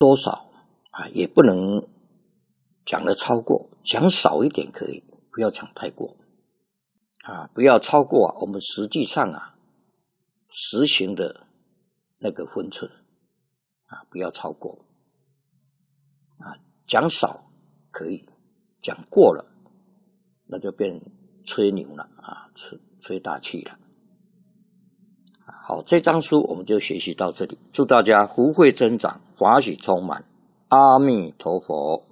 多少也不能讲的超过，讲少一点可以，不要讲太过不要超过我们实际上实行的那个分寸不要超过讲少可以，讲过了那就变吹牛了吹大气了。好，这章书我们就学习到这里，祝大家福慧增长，法喜充满，阿弥陀佛。